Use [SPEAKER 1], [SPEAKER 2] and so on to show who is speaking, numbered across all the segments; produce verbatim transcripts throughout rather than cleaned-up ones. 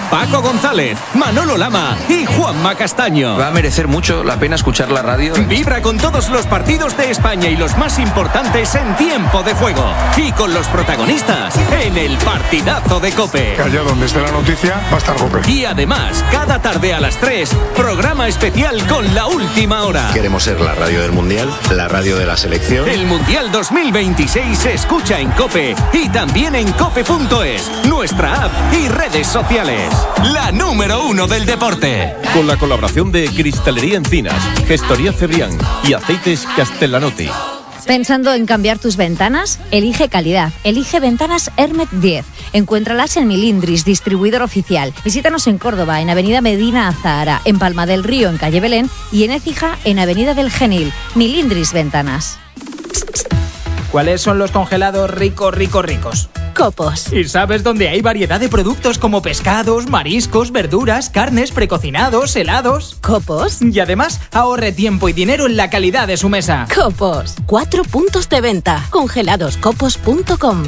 [SPEAKER 1] Paco González, Manolo Lama y Juanma Castaño.
[SPEAKER 2] Va a merecer mucho la pena escuchar la radio.
[SPEAKER 1] Vibra con todos los partidos de España y los más importantes en tiempo de juego. Y con los protagonistas en el partidazo de COPE.
[SPEAKER 3] Que allá donde esté la noticia va a estar COPE.
[SPEAKER 1] Y además, cada tarde a las tres, programa especial con la última hora.
[SPEAKER 4] Queremos ser la radio del Mundial, la radio de la selección.
[SPEAKER 1] El Mundial dos mil veintiséis se escucha en COPE y también en cope punto es, nuestra app y redes sociales. La número uno del deporte.
[SPEAKER 5] Con la colaboración de Cristalería Encinas, Gestoría Cebrián y Aceites Castellanotti.
[SPEAKER 6] ¿Pensando en cambiar tus ventanas? Elige calidad. Elige Ventanas Hermet diez. Encuéntralas en Milindris, distribuidor oficial. Visítanos en Córdoba, en Avenida Medina Azahara, en Palma del Río, en Calle Belén y en Écija, en Avenida del Genil. Milindris Ventanas.
[SPEAKER 7] ¿Cuáles son los congelados ricos, ricos, ricos?
[SPEAKER 6] Copos.
[SPEAKER 7] ¿Y sabes dónde hay variedad de productos como pescados, mariscos, verduras, carnes, precocinados, helados?
[SPEAKER 6] Copos.
[SPEAKER 7] Y además, ahorre tiempo y dinero en la calidad de su mesa.
[SPEAKER 6] Copos. Cuatro puntos de venta. Congelados copos punto com.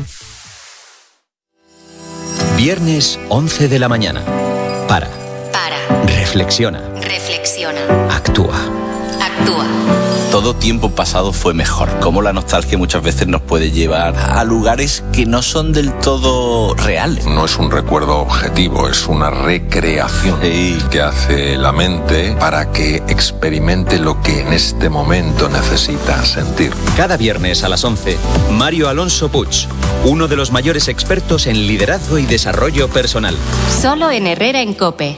[SPEAKER 8] Viernes once de la mañana. Para.
[SPEAKER 9] Para.
[SPEAKER 8] Reflexiona.
[SPEAKER 9] Reflexiona.
[SPEAKER 8] Actúa.
[SPEAKER 9] Actúa.
[SPEAKER 10] Todo tiempo pasado fue mejor. Cómo la nostalgia muchas veces nos puede llevar a lugares que no son del todo reales.
[SPEAKER 11] No es un recuerdo objetivo, es una recreación
[SPEAKER 10] sí.
[SPEAKER 11] que hace la mente para que experimente lo que en este momento necesita sentir.
[SPEAKER 8] Cada viernes a las once, Mario Alonso Puig, uno de los mayores expertos en liderazgo y desarrollo personal.
[SPEAKER 9] Solo en Herrera en COPE.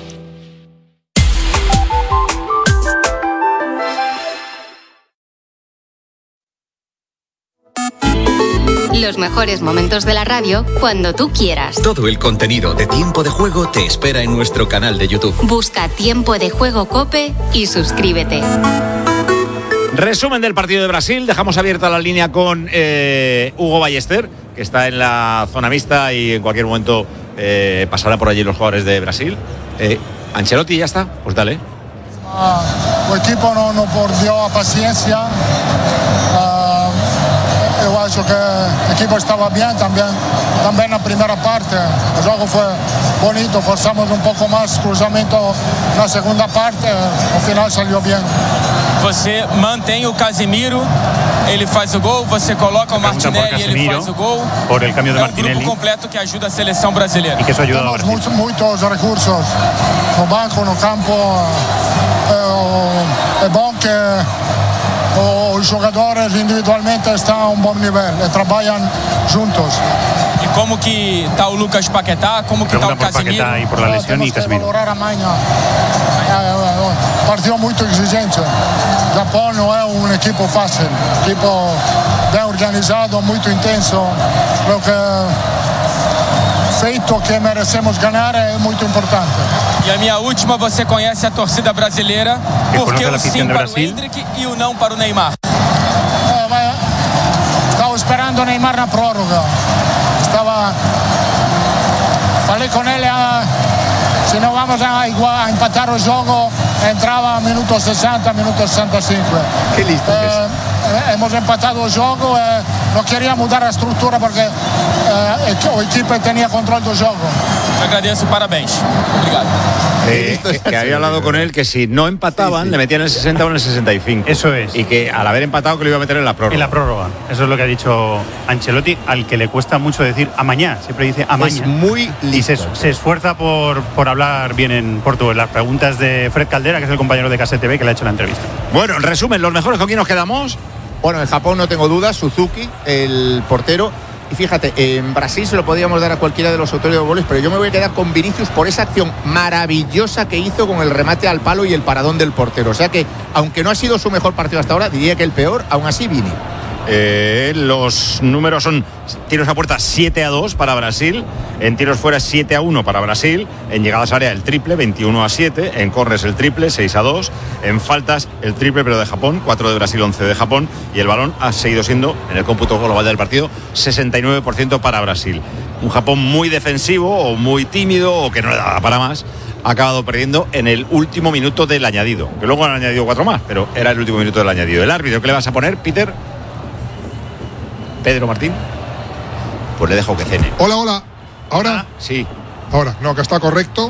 [SPEAKER 9] Los mejores momentos de la radio cuando tú quieras.
[SPEAKER 8] Todo el contenido de Tiempo de Juego te espera en nuestro canal de YouTube.
[SPEAKER 9] Busca Tiempo de Juego COPE y suscríbete.
[SPEAKER 12] Resumen del partido de Brasil. Dejamos abierta la línea con eh, Hugo Ballester, que está en la zona mixta y en cualquier momento eh, pasará por allí los jugadores de Brasil. Eh, Ancelotti, ¿ya está? Pues dale.
[SPEAKER 13] Uh, el equipo no, no perdió paciencia. Eu acho que el equipo estaba bien también, también la primera parte. El juego fue bonito, forzamos un poco más cruzamiento en la segunda parte, al final salió bien.
[SPEAKER 14] Você mantém o Casemiro, ele faz o gol, você coloca o Martinelli, ele faz o gol.
[SPEAKER 15] Por el cambio de
[SPEAKER 14] é um
[SPEAKER 15] Martinelli.
[SPEAKER 14] grupo completo que ajuda a seleção brasileira.
[SPEAKER 15] Y que eso ayuda a
[SPEAKER 13] Temos muitos, muitos recursos no banco, no campo. É, é bom que os jogadores individualmente estão a um bom nível e trabalham juntos.
[SPEAKER 14] E como que está o Lucas Paquetá, como que está o Casemiro?
[SPEAKER 15] Y por la lesión y Casemiro.
[SPEAKER 13] Valorar amanhã. É, é, partido muito exigente. O Japão não é um equipo fácil, equipo bem organizado, muito intenso. Lo que feito que merecemos ganhar é muito importante.
[SPEAKER 14] E a minha última, você conhece a torcida brasileira, porque o sim para o Endrick e o não para o Neymar.
[SPEAKER 13] Estava esperando o Neymar na prórroga. Estava... Falei com ele, a... se não vamos a, igual, a empatar o jogo, entrava a minuto sessenta, minuto sessenta e cinco.
[SPEAKER 4] Que listo
[SPEAKER 13] eh,
[SPEAKER 4] que
[SPEAKER 13] eh, Hemos empatado o jogo, eh, não queria mudar a estrutura porque eh, o equipe tinha controle do jogo.
[SPEAKER 14] Te agradeço, parabéns. Obrigado.
[SPEAKER 12] Eh, que había hablado con él que si no empataban, sí, sí. le metían el sesenta o en el sesenta y cinco.
[SPEAKER 15] Eso es.
[SPEAKER 12] Y que al haber empatado que lo iba a meter en la prórroga.
[SPEAKER 15] En la prórroga. Eso es lo que ha dicho Ancelotti, al que le cuesta mucho decir amañá. Siempre dice amañá.
[SPEAKER 4] Es muy listo.
[SPEAKER 15] Y se, se esfuerza por, por hablar bien en portugués. Las preguntas de Fred Caldera, que es el compañero de K S T V, que le ha hecho la entrevista.
[SPEAKER 12] Bueno, en resumen, ¿los mejores con quién nos quedamos?
[SPEAKER 16] Bueno, en Japón no tengo dudas, Suzuki, el portero. Y fíjate, en Brasil se lo podíamos dar a cualquiera de los autores de goles, pero yo me voy a quedar con Vinicius por esa acción maravillosa que hizo con el remate al palo y el paradón del portero. O sea que, aunque no ha sido su mejor partido hasta ahora, diría que el peor, aún así Vini.
[SPEAKER 12] Eh, los números son tiros a puerta siete a dos para Brasil, en tiros fuera siete a uno para Brasil, en llegadas a área el triple veintiuno a siete, en corners el triple seis a dos, en faltas el triple pero de Japón, cuatro de Brasil, once de Japón, y el balón ha seguido siendo en el cómputo global del partido sesenta y nueve por ciento para Brasil. Un Japón muy defensivo o muy tímido o que no le daba para más, ha acabado perdiendo en el último minuto del añadido, que luego han añadido cuatro más, pero era el último minuto del añadido. El árbitro, ¿qué le vas a poner, Peter? Pedro Martín, pues le dejo que cene.
[SPEAKER 3] Hola, hola. ¿Ahora?
[SPEAKER 12] Ah, sí.
[SPEAKER 3] Ahora, no, que está correcto.